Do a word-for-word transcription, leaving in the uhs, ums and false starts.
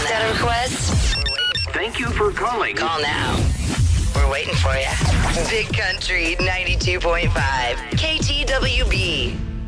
Data request? Thank you for calling. Call now. We're waiting for you. Big Country ninety-two point five K T W B.